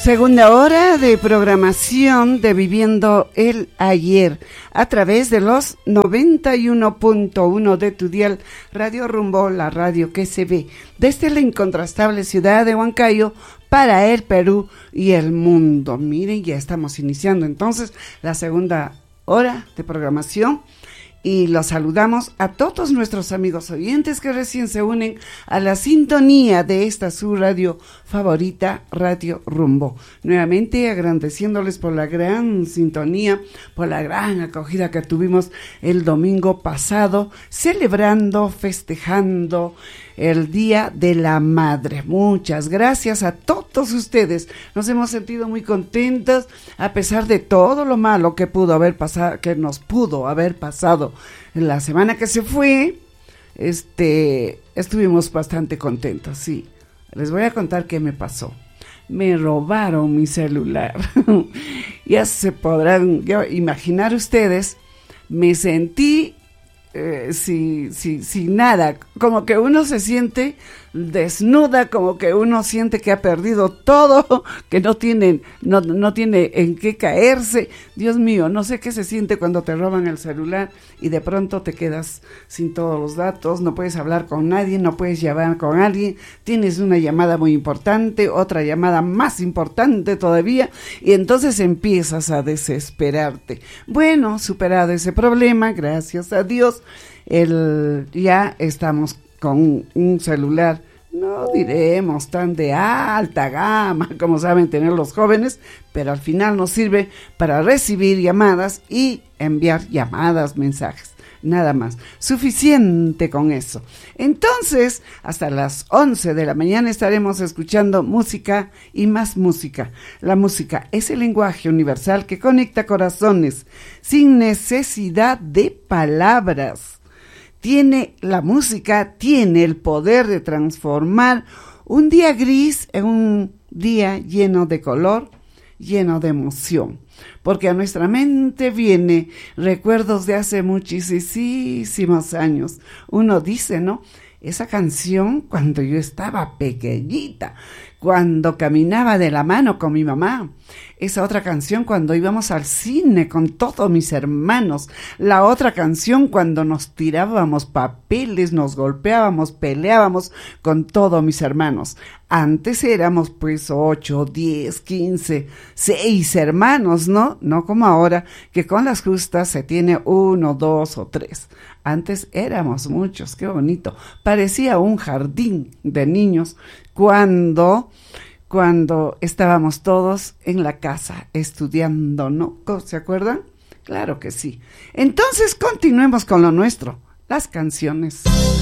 Segunda hora de programación de Viviendo el Ayer a través de los 91.1 de tu dial Radio Rumbo, la radio que se ve desde la incontrastable ciudad de Huancayo para el Perú y el mundo. Miren, ya estamos iniciando entonces la segunda hora de programación. Y los saludamos a todos nuestros amigos oyentes que recién se unen a la sintonía de esta su radio favorita, Radio Rumbo. Nuevamente agradeciéndoles por la gran sintonía, por la gran acogida que tuvimos el domingo pasado, celebrando, festejando el Día de la Madre. Muchas gracias a todos ustedes. Nos hemos sentido muy contentos a pesar de todo lo malo que pudo haber pasado, que nos pudo haber pasado en la semana que se fue. Estuvimos bastante contentos, sí. Les voy a contar qué me pasó. Me robaron mi celular. Ya se podrán imaginar ustedes, me sentí sin nada, como que uno se siente desnuda, como que uno siente que ha perdido todo, que no tiene en qué caerse. Dios mío, no sé qué se siente cuando te roban el celular y de pronto te quedas sin todos los datos, no puedes hablar con nadie, no puedes llamar con alguien, tienes una llamada muy importante, otra llamada más importante todavía, y entonces empiezas a desesperarte. Bueno, superado ese problema, gracias a Dios, ya estamos con un celular, no diremos tan de alta gama como saben tener los jóvenes, pero al final nos sirve para recibir llamadas y enviar llamadas, mensajes. Nada más, suficiente con eso. Entonces, hasta las 11 de la mañana estaremos escuchando música y más música. La música es el lenguaje universal que conecta corazones sin necesidad de palabras. La música tiene el poder de transformar un día gris en un día lleno de color, lleno de emoción. Porque a nuestra mente viene recuerdos de hace muchísimos años. Uno dice, ¿no? Esa canción cuando yo estaba pequeñita, cuando caminaba de la mano con mi mamá. Esa otra canción cuando íbamos al cine con todos mis hermanos. La otra canción cuando nos tirábamos papeles, nos golpeábamos, peleábamos con todos mis hermanos. Antes éramos pues 8, 10, 15, 6 hermanos, ¿no? No como ahora, que con las justas se tiene 1, 2 o 3. Antes éramos muchos, qué bonito. Parecía un jardín de niños cuando estábamos todos en la casa estudiando, ¿no? ¿Se acuerdan? Claro que sí. Entonces continuemos con lo nuestro, las canciones.